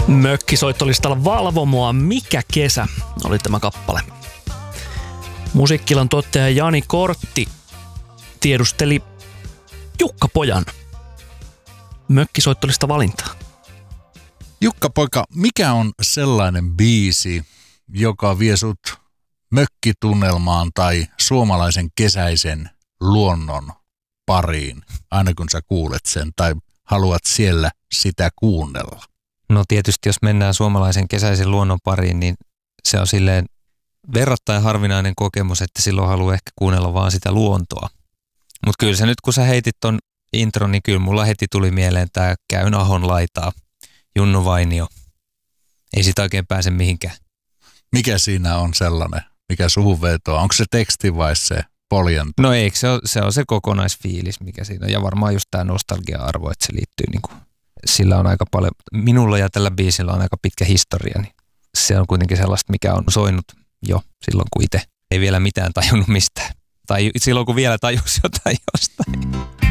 Mökkisoittolistalla Valvo mua, mikä kesä oli tämä kappale. Musiikkilan tuottaja Jani Kortti tiedusteli Jukka Pojan mökkisoittolista valintaa. Jukka poika, mikä on sellainen biisi, joka vie sut mökkitunnelmaan tai suomalaisen kesäisen luonnon pariin, aina kun sä kuulet sen tai haluat siellä sitä kuunnella? No tietysti, jos mennään suomalaisen kesäisen luonnon pariin, niin se on silleen verrattain harvinainen kokemus, että silloin haluaa ehkä kuunnella vaan sitä luontoa. Mutta kyllä se nyt, kun sä heitit ton intron, niin kyllä mulla heti tuli mieleen tää Käyn ahon laitaa, Junnu Vainio. Ei sitä oikein pääse mihinkään. Mikä siinä on sellainen, mikä suhun vetoo? Onko se teksti vai se poljento? No eikö se on se kokonaisfiilis, mikä siinä on. Ja varmaan just tää nostalgia-arvo, että se liittyy niinku, sillä on aika paljon, minulla ja tällä biisillä on aika pitkä historia, niin se on kuitenkin sellaista, mikä on soinut jo silloin, kun itse ei vielä mitään tajunnut mistään. Tai silloin, kun vielä tajusi jotain jostain.